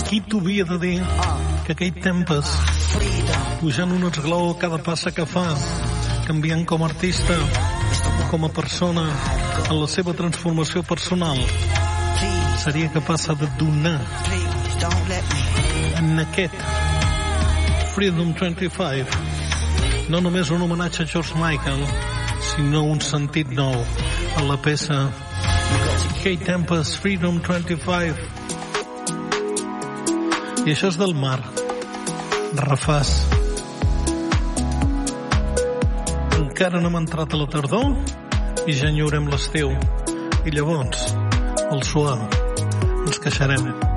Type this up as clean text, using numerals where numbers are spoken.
Qui t'ho havia de dir que aquell tempes, pujant un esglaó cada passa que fa, canviant com a artista, com a persona, en la seva transformació personal, seria capaç de donar en aquest Freedom 25 no només un homenatge a George Michael, sinó un sentit nou a la peça Kate Tempest, Freedom 25. I això és del mar, refàs. Encara no hem entrat a la tardor i ja enyorem l'estiu. I llavors, al suau, ens queixarem.